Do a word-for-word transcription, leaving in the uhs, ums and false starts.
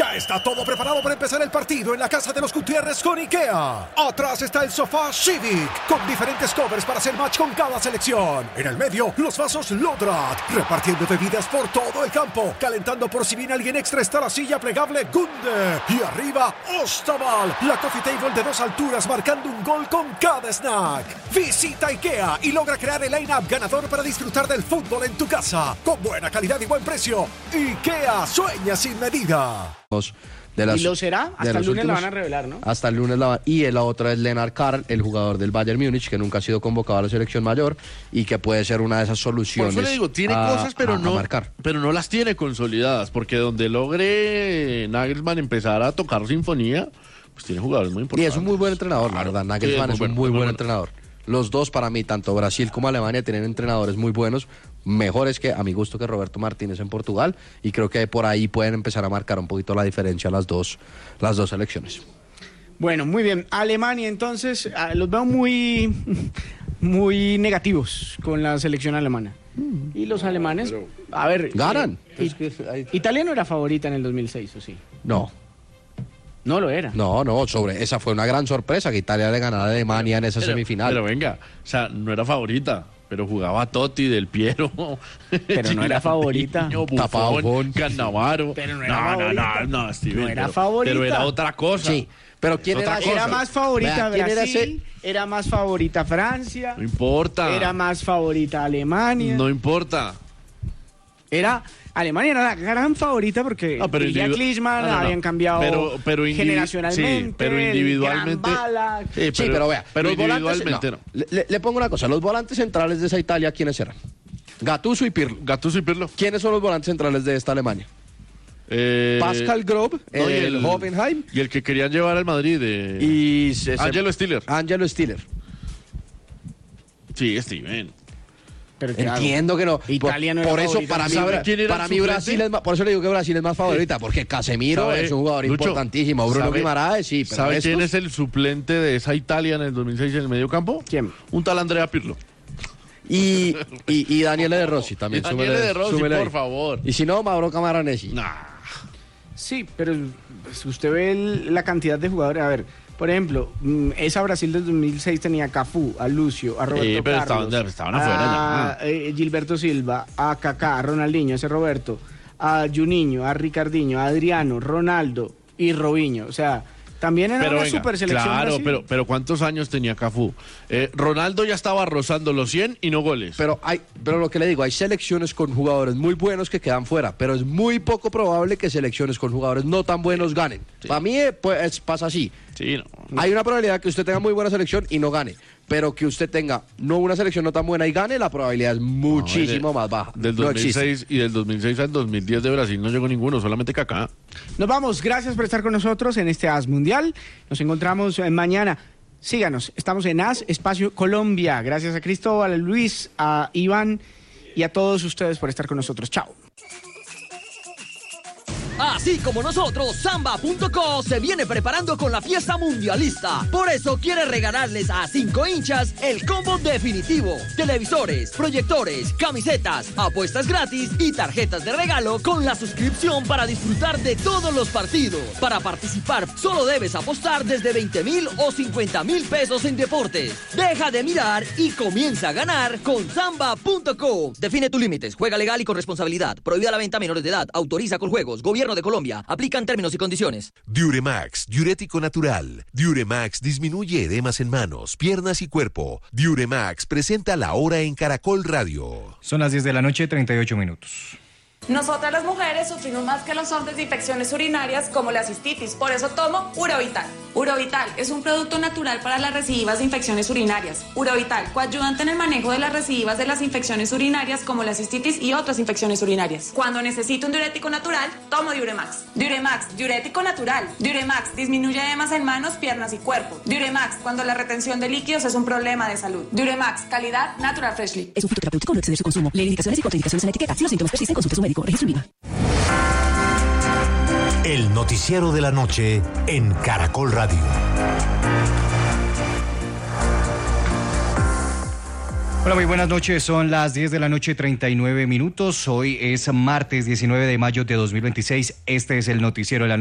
Ya está todo preparado para empezar el partido en la casa de los Gutiérrez con IKEA. Atrás está el sofá Civic, con diferentes covers para hacer match con cada selección. En el medio, los vasos Lodrat, repartiendo bebidas por todo el campo. Calentando por si viene alguien extra está la silla plegable Gunde. Y arriba, Ostaval, la coffee table de dos alturas marcando un gol con cada snack. Visita IKEA y logra crear el line-up ganador para disfrutar del fútbol en tu casa. Con buena calidad y buen precio. IKEA sueña sin medida. De las, ¿Y lo será? Hasta el lunes últimos, la van a revelar, ¿no? Hasta el lunes la van. Y la otra es Lennart Karl, el jugador del Bayern Múnich, que nunca ha sido convocado a la selección mayor y que puede ser una de esas soluciones. Por eso le digo, tiene a, cosas, pero a, no, a marcar. pero no las tiene consolidadas, porque donde logre Nagelsmann empezar a tocar sinfonía, pues tiene jugadores muy importantes. Y es un muy buen entrenador, la verdad. Nagelsmann sí, es, es un muy buen, buen entrenador. Los dos, para mí, tanto Brasil como Alemania, tienen entrenadores muy buenos, mejores que, a mi gusto, que Roberto Martínez en Portugal, y creo que por ahí pueden empezar a marcar un poquito la diferencia las dos, las dos selecciones. Bueno, muy bien. Alemania, entonces, los veo muy, muy negativos con la selección alemana. Y los alemanes, a ver... ¿Ganan? Eh, Italia no era favorita en el dos mil seis, ¿o sí? No. No lo era. No, no, sobre esa fue una gran sorpresa que Italia le ganara a Alemania en esa pero, semifinal. Pero venga, o sea, no era favorita, pero jugaba Totti, Del Piero. Pero no era favorita. Buffon, Cannavaro. Pero no era no, favorita. No, no, no, Steven, no era pero, favorita. Pero era otra cosa. Sí, pero ¿quién era? Cosa. Era más favorita Vea, Brasil, era, ese... era más favorita Francia. No importa. Era más favorita Alemania. No importa. Era... Alemania era la gran favorita porque no, pero ya individu- Klinsmann no, no, no. habían cambiado pero, pero individu- generacionalmente. Sí, pero individualmente. El gran Ballack. Sí, pero, sí, pero vea, pero los volantes, individualmente no. no. Le, le pongo una cosa, los volantes centrales de esa Italia, ¿quiénes eran? Gattuso y Pirlo. Gattuso y Pirlo. ¿Quiénes son los volantes centrales de esta Alemania? Eh, Pascal Grob, no, el, el Hoffenheim. Y el que querían llevar al Madrid. Eh, y se, Angelo Stiller. Angelo Stiller. Sí, Steven. Pero entiendo que no. Italia no por, por era eso favorita. para mí, ¿Sabe para mí Brasil es más, por eso le digo que Brasil es más favorita, porque Casemiro ¿Sabe, es un jugador Lucho, importantísimo. Bruno ¿sabe, Guimaraes, sí, pero ¿sabe estos... quién es el suplente de esa Italia en el dos mil seis en el medio campo? ¿Quién? Un tal Andrea Pirlo. Y, y, y Daniele De Rossi también. Y Daniele súmele, De Rossi, súmele por ahí. favor. Y si no, Mauro Camaranesi. Nah. Sí, pero pues, usted ve el, la cantidad de jugadores. A ver, por ejemplo, esa Brasil del dos mil seis tenía a Cafú, a Lucio, a Roberto Sí, pero Carlos, estaban, estaban afuera a eh, Gilberto Silva, a Kaká, a Ronaldinho, ese Roberto, a Juninho, a Ricardinho, a Adriano, Ronaldo y Robinho. O sea, también era pero una venga, super selección. Claro, Brasil. pero, pero ¿cuántos años tenía Cafú? Eh, Ronaldo ya estaba rozando los cien y no goles. Pero hay, pero lo que le digo, hay selecciones con jugadores muy buenos que quedan fuera, pero es muy poco probable que selecciones con jugadores no tan buenos ganen. Sí. Para mí pues, pasa así. Sí, no. Hay una probabilidad que usted tenga muy buena selección y no gane, pero que usted tenga no una selección no tan buena y gane, la probabilidad es muchísimo no, de, más baja. Del no dos mil seis existe. y del dos mil seis al dos mil diez de Brasil no llegó ninguno, solamente Kaká. Nos vamos, gracias por estar con nosotros en este A S Mundial. Nos encontramos mañana. Síganos, estamos en A S Espacio Colombia. Gracias a Cristóbal, a Luis, a Iván y a todos ustedes por estar con nosotros. Chao. Así como nosotros, Samba punto co se viene preparando con la fiesta mundialista. Por eso quiere regalarles a cinco hinchas el combo definitivo. Televisores, proyectores, camisetas, apuestas gratis y tarjetas de regalo con la suscripción para disfrutar de todos los partidos. Para participar, solo debes apostar desde veinte mil o cincuenta mil pesos en deportes. Deja de mirar y comienza a ganar con Samba punto co. Define tus límites, juega legal y con responsabilidad. Prohibida la venta a menores de edad. Autoriza con juegos. Gobierno de Colombia. Aplican términos y condiciones. Diuremax, diurético natural. Diuremax disminuye edemas en manos, piernas y cuerpo. Diuremax presenta La Hora en Caracol Radio. Son las diez de la noche, treinta y ocho minutos. Nosotras las mujeres sufrimos más que los hombres de infecciones urinarias como la cistitis, por eso tomo Urovital. Urovital es un producto natural para las recidivas de infecciones urinarias. Urovital, coayudante en el manejo de las recidivas de las infecciones urinarias como la cistitis y otras infecciones urinarias. Cuando necesito un diurético natural, tomo Diuremax. Diuremax, diurético natural. Diuremax disminuye edemas en manos, piernas y cuerpo. Diuremax, cuando la retención de líquidos es un problema de salud. Diuremax, calidad Natural Freshly. Es un fruto terapéutico, no exceder su consumo. Lee indicaciones y contraindicaciones en la etiqueta. Si los síntomas persisten, consulte a su médico. Registro IVA. El noticiero de la noche en Caracol Radio. Hola, muy buenas noches. Son las diez de la noche, treinta y nueve minutos. Hoy es martes diecinueve de mayo de dos mil veintiséis. Este es el noticiero de la noche.